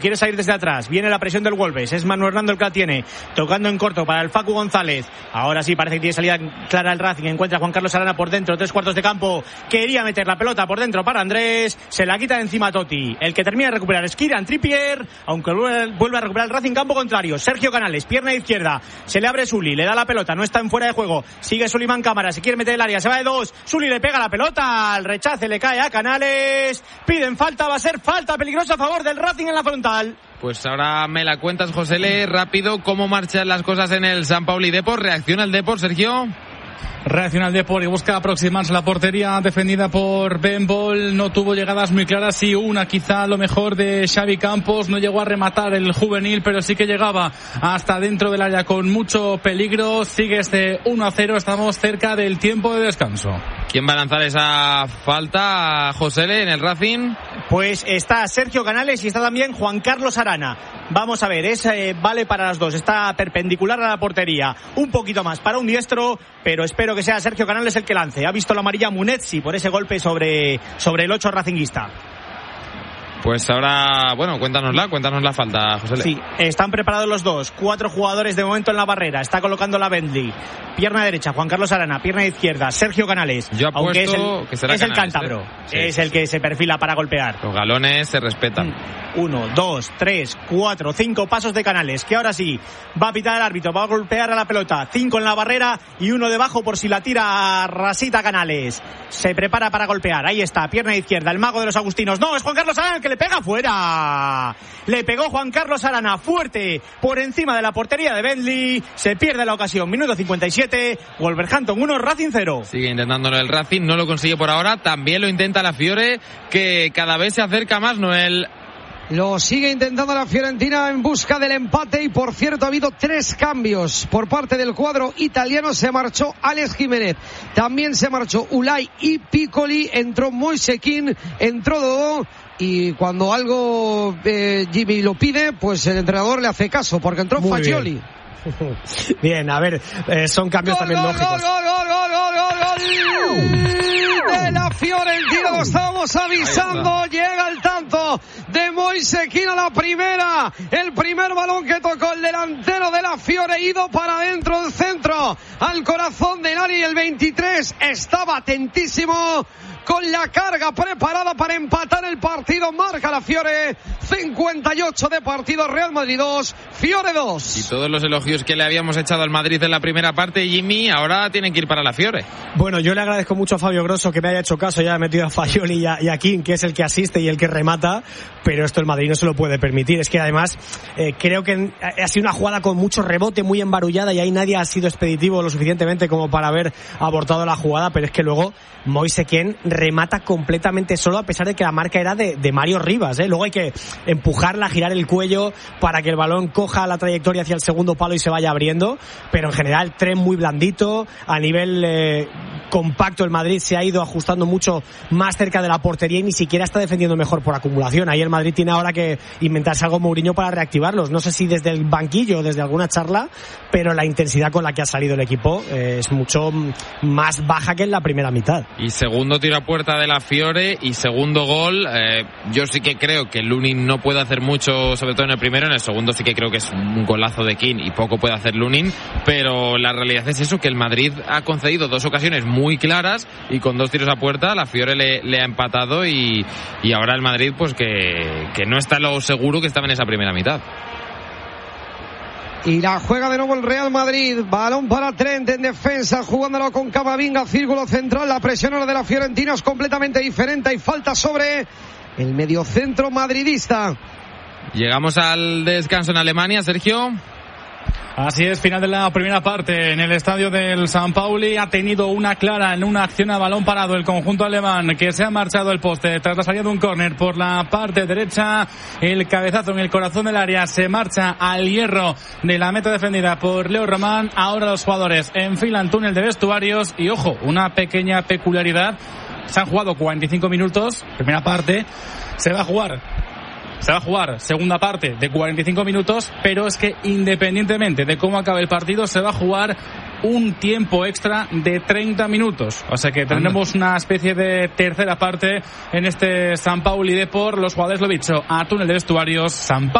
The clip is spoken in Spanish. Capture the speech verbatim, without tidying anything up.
Quiere salir desde atrás, viene la presión del Wolves, es Manu Hernando el que la tiene, tocando en corto para el Facu González. Ahora sí parece que tiene salida clara el Racing, encuentra a Juan Carlos Arana por dentro, tres cuartos de campo, quería meter la pelota por dentro para Andrés, se la quita de encima Totti, el que termina de recuperar es Kieran Trippier, aunque vuelve a recuperar el Racing, campo contrario, Sergio Canales, pierna izquierda, se le abre Suli, le da la pelota, no está en fuera de juego, sigue Sulimán Cámara, se quiere meter el área, se va de dos, Suli le pega la pelota, al rechace le cae a Canales, piden falta, va a ser falta peligrosa a favor del Racing en la frontal. Pues ahora me la cuentas, Josele, rápido, cómo marchan las cosas en el San Pauli Depor. ¿Reacciona el Depor, Sergio? Reacciona el Depor y busca aproximarse a la portería defendida por Ben Bol. No tuvo llegadas muy claras, sí una quizá lo mejor de Xavi Campos. No llegó a rematar el juvenil, pero sí que llegaba hasta dentro del área con mucho peligro. Sigue este uno a cero, estamos cerca del tiempo de descanso. ¿Quién va a lanzar esa falta, Josele, en el Racing? Pues está Sergio Canales y está también Juan Carlos Arana. Vamos a ver, es, eh, vale para las dos, está perpendicular a la portería, un poquito más para un diestro, pero espero que sea Sergio Canales el que lance. Ha visto la amarilla Munetsi por ese golpe sobre, sobre el ocho racinguista. Pues ahora, bueno, cuéntanosla, cuéntanos la falta, José. Sí, están preparados los dos, cuatro jugadores de momento en la barrera, está colocando la Bentley, pierna derecha Juan Carlos Arana, pierna izquierda Sergio Canales, yo aunque es el, que será es Canales, el cántabro, ¿eh? Sí, es sí, el que se perfila para golpear. Los galones se respetan. Uno, dos, tres, cuatro, cinco pasos de Canales, que ahora sí va a pitar el árbitro, va a golpear a la pelota, cinco en la barrera y uno debajo por si la tira Rasita Canales. Se prepara para golpear, ahí está, pierna izquierda, el mago de los agustinos, no, es Juan Carlos Arana el que le pega fuera. Le pegó Juan Carlos Arana fuerte por encima de la portería de Bentley. Se pierde la ocasión. Minuto cincuenta y siete. Wolverhampton uno, Racing cero. Sigue intentándolo el Racing. No lo consigue por ahora. También lo intenta la Fiore, que cada vez se acerca más, Noel. Lo sigue intentando la Fiorentina en busca del empate y por cierto ha habido tres cambios por parte del cuadro italiano. Se marchó Alex Jiménez, también se marchó Ulay y Piccoli, entró Moise Kean, entró Dodó y cuando algo eh, Jimmy lo pide, pues el entrenador le hace caso porque entró Muy Fagioli. Bien. Bien, a ver, eh, son cambios gol, también gol, lógicos. Gol, gol, gol, gol, gol, gol de la Fiorentina, lo estábamos avisando, llega el tanto de Moise Kean a la primera, el primer balón que tocó el delantero de la Fiore, ido para adentro del centro, al corazón del área y el veintitrés estaba atentísimo, con la carga preparada para empatar el partido, marca la Fiore, cincuenta y ocho de partido, Real Madrid dos, Fiore dos. Y todos los elogios que le habíamos echado al Madrid en la primera parte, Jimmy, ahora tienen que ir para la Fiore. Bueno, yo le agradezco mucho a Fabio Grosso que me haya hecho caso, ya ha metido a Fagioli y a, y a Kean, que es el que asiste y el que remata, pero esto el Madrid no se lo puede permitir. Es que además eh, creo que ha sido una jugada con mucho rebote, muy embarullada, y ahí nadie ha sido expeditivo lo suficientemente como para haber abortado la jugada, pero es que luego Moise Kean remata completamente solo, a pesar de que la marca era de, de Mario Rivas, ¿eh? Luego hay que empujarla, girar el cuello para que el balón coja la trayectoria hacia el segundo palo y se vaya abriendo, pero en general tren muy blandito, a nivel eh, compacto el Madrid se ha ido ajustando mucho más cerca de la portería y ni siquiera está defendiendo mejor por acumulación. Ahí el Madrid tiene ahora que inventarse algo Mourinho para reactivarlos, no sé si desde el banquillo o desde alguna charla, pero la intensidad con la que ha salido el equipo eh, es mucho más baja que en la primera mitad. Y segundo tiro a puerta de la Fiore y segundo gol. eh, yo sí que creo que Lunin no puede hacer mucho, sobre todo en el primero. En el segundo sí que creo que es un golazo de Kean y poco puede hacer Lunin, pero la realidad es eso, que el Madrid ha concedido dos ocasiones muy claras y con dos tiros a puerta la Fiore le, le ha empatado y, y ahora el Madrid pues que, que no está lo seguro que estaba en esa primera mitad. Y la juega de nuevo el Real Madrid, balón para Trent en defensa, jugándolo con Camavinga, círculo central, la presión ahora de la Fiorentina es completamente diferente y falta sobre el mediocentro madridista. Llegamos al descanso en Alemania, Sergio. Así es, final de la primera parte en el estadio del San Pauli. Ha tenido una clara en una acción a balón parado el conjunto alemán, que se ha marchado el poste tras la salida de un córner por la parte derecha. El cabezazo en el corazón del área se marcha al hierro de la meta defendida por Leo Román. Ahora los jugadores enfilan túnel de vestuarios y, ojo, una pequeña peculiaridad. Se han jugado cuarenta y cinco minutos, primera parte, se va a jugar Se va a jugar segunda parte de cuarenta y cinco minutos, pero es que independientemente de cómo acabe el partido, se va a jugar un tiempo extra de treinta minutos. O sea que tendremos una especie de tercera parte en este San Pauli Depor. Los jugadores, lo dicho, a túnel de vestuarios, San Pauli.